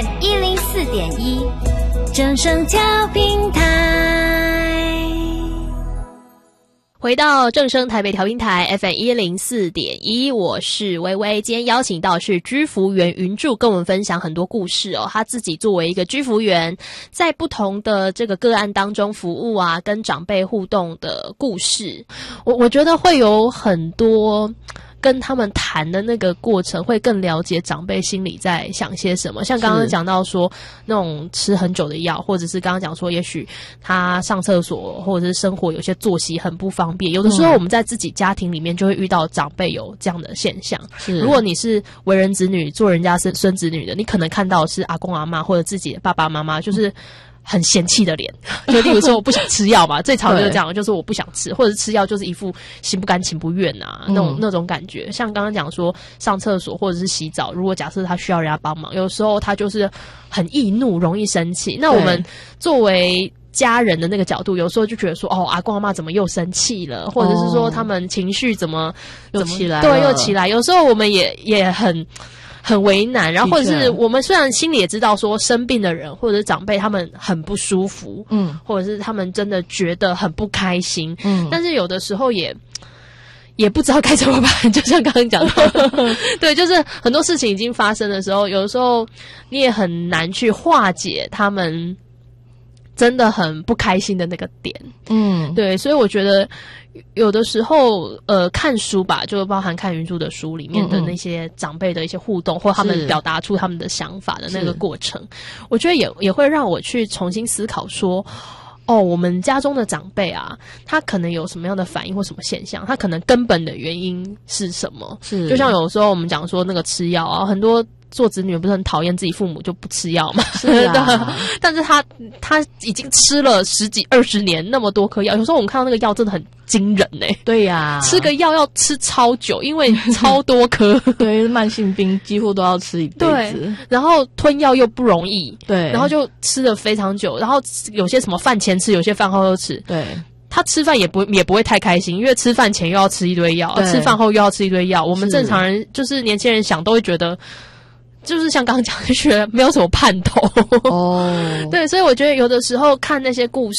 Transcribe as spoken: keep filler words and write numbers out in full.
M 一零四点一，正声调频台。 回到正声台北调频台 F M 一零四点一，我是薇薇。今天邀请到是居服员云柱，跟我们分享很多故事哦。他自己作为一个居服员，在不同的这个个案当中服务啊，跟长辈互动的故事，我我觉得会有很多跟他们谈的那个过程，会更了解长辈心里在想些什么。像刚刚讲到说那种吃很久的药，或者是刚刚讲说也许他上厕所或者是生活有些作息很不方便，有的时候我们在自己家庭里面就会遇到长辈有这样的现象。如果你是为人子女做人家孙孙子女的，你可能看到的是阿公阿嬷或者自己的爸爸妈妈就是很嫌弃的脸，就例如说我不想吃药嘛，最常就是这样，就是我不想吃，或者吃药就是一副心不甘情不愿啊，那种、嗯、那种感觉。像刚刚讲说上厕所或者是洗澡，如果假设他需要人家帮忙，有时候他就是很易怒，容易生气。那我们作为家人的那个角度，有时候就觉得说，哦，阿公阿嬷怎么又生气了，或者是说他们情绪怎么又起来了， 对，又起来。有时候我们也也很。很为难，然后或者是我们虽然心里也知道说生病的人或者是长辈他们很不舒服，嗯，或者是他们真的觉得很不开心，嗯，但是有的时候也也不知道该怎么办，就像刚刚讲的，对，就是很多事情已经发生的时候，有的时候你也很难去化解他们真的很不开心的那个点，嗯，对，所以我觉得有的时候呃看书吧，就包含看云柱的书里面的那些长辈的一些互动，嗯嗯，或他们表达出他们的想法的那个过程，我觉得也也会让我去重新思考说，哦，我们家中的长辈啊，他可能有什么样的反应或什么现象，他可能根本的原因是什么？是，就像有时候我们讲说那个吃药啊，很多做子女不是很讨厌自己父母就不吃药嘛？是啊，但是他他已经吃了十几二十年那么多颗药，有时候我们看到那个药真的很惊人欸。对呀、啊，吃个药要吃超久，因为超多颗。 对，慢性病几乎都要吃一辈子。 对，然后吞药又不容易。 对， 然后就吃了非常久，然后有些什么饭前吃，有些饭后又吃。 对。 他吃饭也不也不会太开心，因为吃饭前又要吃一堆药，吃饭后又要吃一堆药。我们正常人就是年轻人想都会觉得。就是像刚刚讲的，就觉得没有什么盼头哦。对，所以我觉得有的时候看那些故